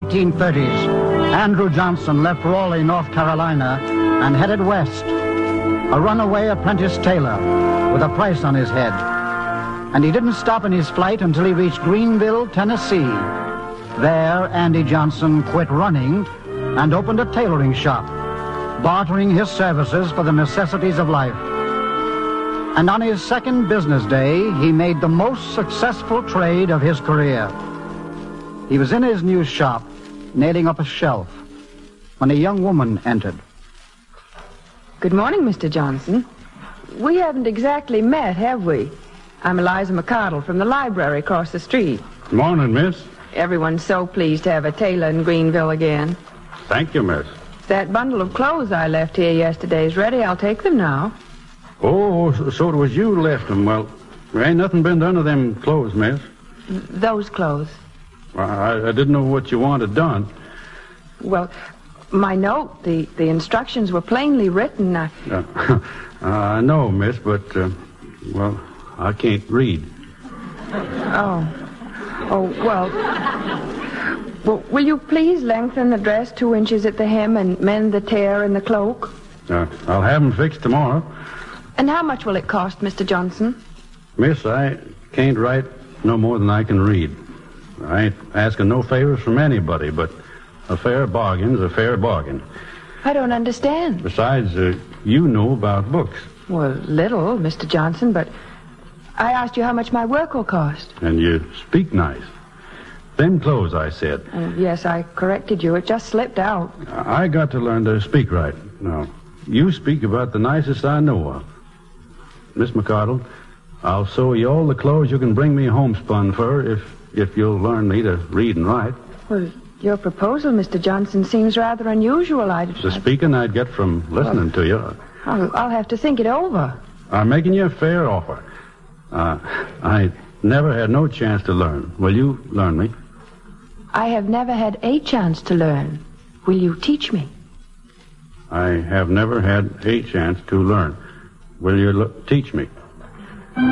1830s, Andrew Johnson left Raleigh, North Carolina, and headed west, a runaway apprentice tailor with a price on his head. And he didn't stop in his flight until he reached Greenville, Tennessee. There, Andy Johnson quit running and opened a tailoring shop, bartering his services for the necessities of life. And on his second business day, he made the most successful trade of his career. He was in his new shop, nailing up a shelf, when a young woman entered. Good morning, Mr. Johnson. We haven't exactly met, have we? I'm Eliza McCardle from the library across the street. Good morning, miss. Everyone's so pleased to have a tailor in Greenville again. Thank you, miss. That bundle of clothes I left here yesterday is ready. I'll take them now. Oh, so it was you left them. Well, there ain't nothing been done to them clothes, miss. Those clothes? Well, I didn't know what you wanted done. Well, my note, the instructions were plainly written. I know, miss, but, well, I can't read. Oh, well, will you please lengthen the dress 2 inches at the hem and mend the tear in the cloak? I'll have them fixed tomorrow. And how much will it cost, Mr. Johnson? Miss, I can't write no more than I can read. I ain't asking no favors from anybody, but a fair bargain's a fair bargain. I don't understand. Besides, you know about books. Well, little, Mr. Johnson, but I asked you how much my work will cost. And you speak nice. Them clothes, I said. Yes, I corrected you. It just slipped out. I got to learn to speak right. Now, you speak about the nicest I know of. Miss McCardle, I'll sew you all the clothes you can bring me homespun for if you'll learn me to read and write. Well, your proposal, Mr. Johnson, seems rather unusual. The speaking I'd get from listening to you. I'll have to think it over. I'm making you a fair offer. I never had no chance to learn. Will you learn me? I have never had a chance to learn. Will you teach me? I have never had a chance to learn. Will you teach me?